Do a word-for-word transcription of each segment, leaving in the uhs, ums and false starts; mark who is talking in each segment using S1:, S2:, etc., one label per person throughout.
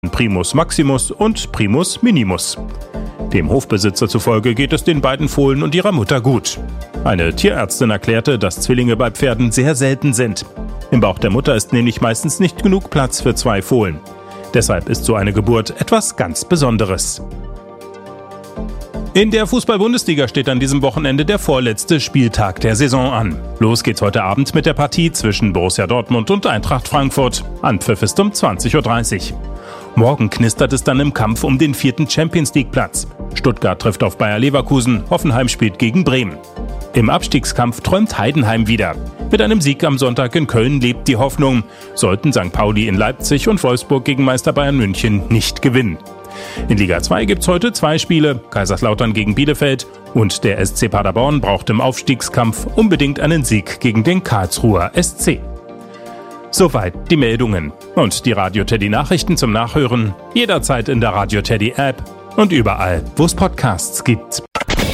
S1: Primus Maximus und Primus Minimus. Dem Hofbesitzer zufolge geht es den beiden Fohlen und ihrer Mutter gut. Eine Tierärztin erklärte, dass Zwillinge bei Pferden sehr selten sind. Im Bauch der Mutter ist nämlich meistens nicht genug Platz für zwei Fohlen. Deshalb ist so eine Geburt etwas ganz Besonderes. In der Fußball-Bundesliga steht an diesem Wochenende der vorletzte Spieltag der Saison an. Los geht's heute Abend mit der Partie zwischen Borussia Dortmund und Eintracht Frankfurt. Anpfiff ist um zwanzig Uhr dreißig. Morgen knistert es dann im Kampf um den vierten Champions-League-Platz. Stuttgart trifft auf Bayer Leverkusen, Hoffenheim spielt gegen Bremen. Im Abstiegskampf träumt Heidenheim wieder. Mit einem Sieg am Sonntag in Köln lebt die Hoffnung, sollten Sankt Pauli in Leipzig und Wolfsburg gegen Meister Bayern München nicht gewinnen. In Liga zwei gibt's heute zwei Spiele, Kaiserslautern gegen Bielefeld und der S C Paderborn braucht im Aufstiegskampf unbedingt einen Sieg gegen den Karlsruher S C. Soweit die Meldungen und die Radio Teddy Nachrichten zum Nachhören jederzeit in der Radio Teddy App und überall, wo es Podcasts gibt.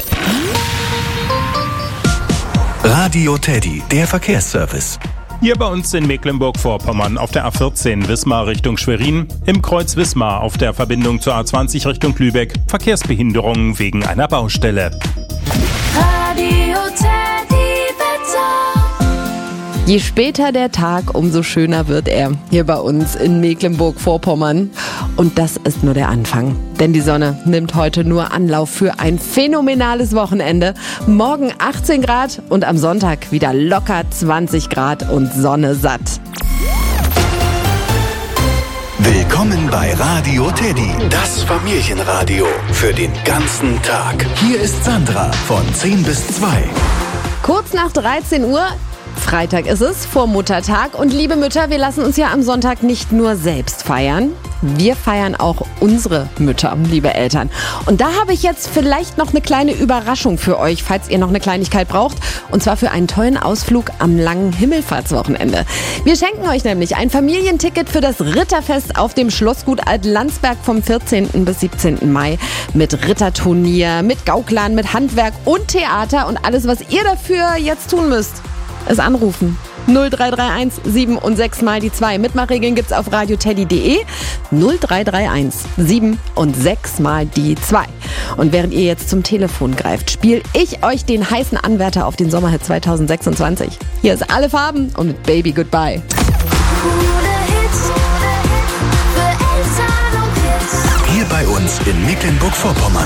S2: Radio Teddy, der Verkehrsservice.
S1: Hier bei uns in Mecklenburg-Vorpommern auf der A vierzehn Wismar Richtung Schwerin, im Kreuz Wismar auf der Verbindung zur A zwanzig Richtung Lübeck, Verkehrsbehinderungen wegen einer Baustelle.
S3: Radio Teddy Wetter.
S4: Je später der Tag, umso schöner wird er hier bei uns in Mecklenburg-Vorpommern. Und das ist nur der Anfang. Denn die Sonne nimmt heute nur Anlauf für ein phänomenales Wochenende. Morgen achtzehn Grad und am Sonntag wieder locker zwanzig Grad und Sonne satt.
S2: Willkommen bei Radio Teddy, das Familienradio für den ganzen Tag. Hier ist Sandra von zehn bis zwei.
S4: Kurz nach dreizehn Uhr. Freitag ist es, vor Muttertag. Und liebe Mütter, wir lassen uns ja am Sonntag nicht nur selbst feiern. Wir feiern auch unsere Mütter, liebe Eltern. Und da habe ich jetzt vielleicht noch eine kleine Überraschung für euch, falls ihr noch eine Kleinigkeit braucht. Und zwar für einen tollen Ausflug am langen Himmelfahrtswochenende. Wir schenken euch nämlich ein Familienticket für das Ritterfest auf dem Schlossgut Alt-Landsberg vom vierzehnten bis siebzehnten Mai. Mit Ritterturnier, mit Gauklern, mit Handwerk und Theater. Und alles, was ihr dafür jetzt tun müsst, ist anrufen. null drei drei eins sieben und sechs mal die zwei. Mitmachregeln gibt's auf radioteddy punkt de. null drei drei eins sieben und sechs mal die zwei. Und während ihr jetzt zum Telefon greift, spiele ich euch den heißen Anwärter auf den Sommerhit zwanzig sechsundzwanzig. Hier ist Alle Farben und mit Baby Goodbye.
S2: Hier bei uns in Mecklenburg-Vorpommern.